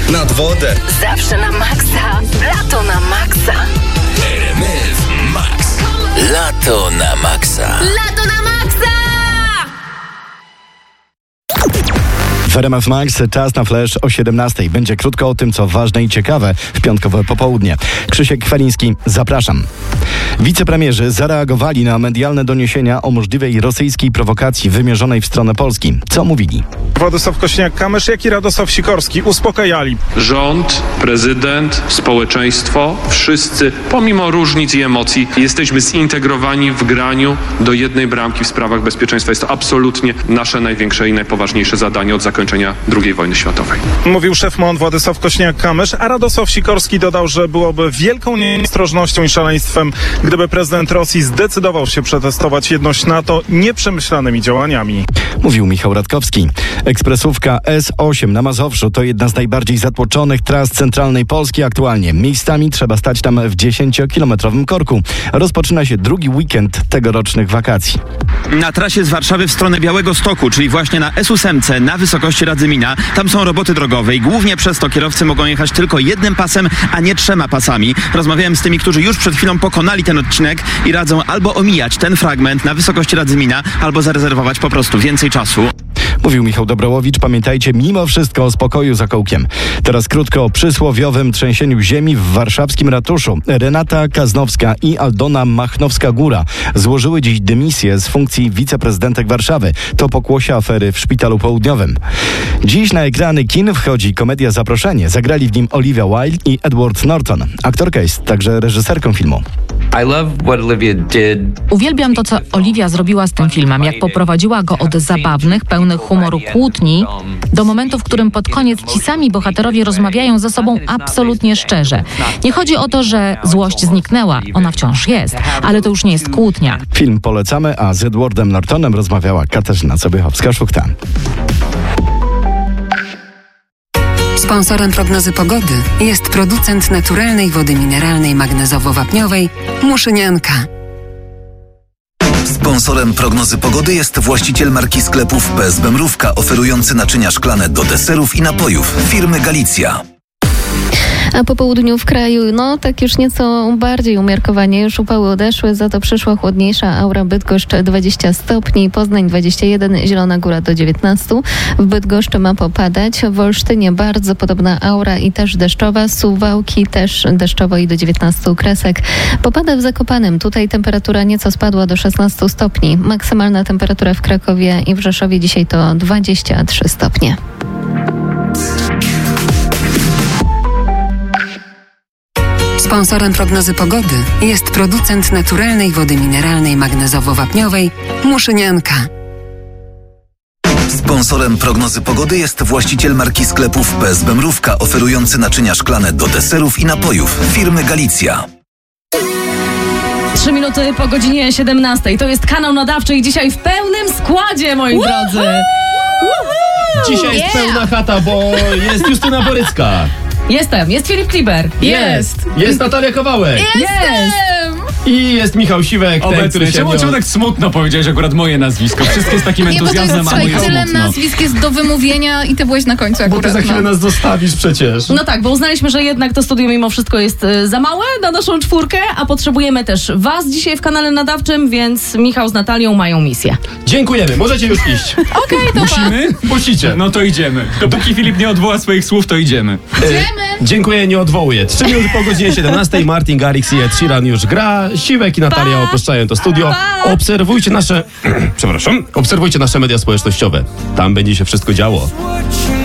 nad wodę. Zawsze na maksa. Lato na maksa. RMF Max. Lato na maksa. Lato na maksa! W RMF Max czas na flash o 17:00. Będzie krótko o tym, co ważne i ciekawe w piątkowe popołudnie. Krzysiek Kwaliński, zapraszam. Wicepremierzy zareagowali na medialne doniesienia o możliwej rosyjskiej prowokacji wymierzonej w stronę Polski. Co mówili? Władysław Kosiniak-Kamysz, jak i Radosław Sikorski uspokajali. Rząd, prezydent, społeczeństwo, wszyscy, pomimo różnic i emocji, jesteśmy zintegrowani w graniu do jednej bramki w sprawach bezpieczeństwa. Jest to absolutnie nasze największe i najpoważniejsze zadanie od zakończenia II wojny światowej. Mówił szef MON Władysław Kosiniak-Kamysz, a Radosław Sikorski dodał, że byłoby wielką nieostrożnością i szaleństwem, gdyby prezydent Rosji zdecydował się przetestować jedność NATO nieprzemyślanymi działaniami. Mówił Michał Radkowski. Ekspresówka S8 na Mazowszu to jedna z najbardziej zatłoczonych tras centralnej Polski aktualnie. Miejscami trzeba stać tam w 10-kilometrowym korku. Rozpoczyna się drugi weekend tegorocznych wakacji. Na trasie z Warszawy w stronę Białegostoku, czyli właśnie na S8 na wysokości Radzymina, tam są roboty drogowe i głównie przez to kierowcy mogą jechać tylko jednym pasem, a nie 3 pasami. Rozmawiałem z tymi, którzy już przed chwilą pokonali ten odcinek i radzą albo omijać ten fragment na wysokości Radzymina, albo zarezerwować po prostu więcej czasu. Mówił Michał Dobrołowicz. Pamiętajcie mimo wszystko o spokoju za kołkiem. Teraz krótko o przysłowiowym trzęsieniu ziemi w warszawskim ratuszu. Renata Kaznowska i Aldona Machnowska-Góra złożyły dziś dymisję z funkcji wiceprezydentek Warszawy. To pokłosie afery w Szpitalu Południowym. Dziś na ekrany kin wchodzi komedia Zaproszenie. Zagrali w nim Olivia Wilde i Edward Norton. Aktorka jest także reżyserką filmu. Uwielbiam to, co Olivia zrobiła z tym filmem, jak poprowadziła go od zabawnych, pełnych humoru kłótni do momentu, w którym pod koniec ci sami bohaterowie rozmawiają ze sobą absolutnie szczerze. Nie chodzi o to, że złość zniknęła, ona wciąż jest, ale to już nie jest kłótnia. Film polecamy, a z Edwardem Nortonem rozmawiała Katarzyna Sobychowska-Szukta. Sponsorem prognozy pogody jest producent naturalnej wody mineralnej magnezowo-wapniowej Muszynianka. Sponsorem prognozy pogody jest właściciel marki sklepów PSB Mrówka, oferujący naczynia szklane do deserów i napojów firmy Galicja. A po południu w kraju, tak już nieco bardziej umiarkowanie. Już upały odeszły, za to przyszła chłodniejsza aura. Bydgoszcz 20 stopni, Poznań 21, Zielona Góra do 19. W Bydgoszczy ma popadać, w Olsztynie bardzo podobna aura i też deszczowa. Suwałki też deszczowo i do 19 Kresek. Popada w Zakopanem, tutaj temperatura nieco spadła do 16 stopni. Maksymalna temperatura w Krakowie i w Rzeszowie dzisiaj to 23 stopnie. Sponsorem prognozy pogody jest producent naturalnej wody mineralnej magnezowo-wapniowej Muszynianka. Sponsorem prognozy pogody jest właściciel marki sklepów PSB Mrówka, oferujący naczynia szklane do deserów i napojów firmy Galicja. 3 minuty po godzinie 17. To jest kanał nadawczy i dzisiaj w pełnym składzie, moi drodzy. Dzisiaj jest pełna chata, bo jest Justyna Borycka. Jest Filip Kliber. Jest Natalia Kowałek. I jest Michał Siwek. Czemu tak smutno powiedziałeś akurat moje nazwisko? Wszystkie z takim entuzjazmem, a moje tyle smutno. nazwisk jest do wymówienia i ty byłeś na końcu akurat. Bo ty za chwilę nas zostawisz przecież. No tak, bo uznaliśmy, że jednak to studio mimo wszystko jest za małe na naszą 4, a potrzebujemy też was dzisiaj w kanale nadawczym, więc Michał z Natalią mają misję. Dziękujemy, możecie już iść. Okej, to Musimy? Musicie. No to idziemy. Dopóki Filip nie odwoła swoich słów, to idziemy. Dziękuję, nie odwołuję. 3 minuty po godzinie 17. Martin Garrix i Ed Sheeran już gra. Siwek i Natalia opuszczają to studio. Obserwujcie nasze... obserwujcie nasze media społecznościowe. Tam będzie się wszystko działo.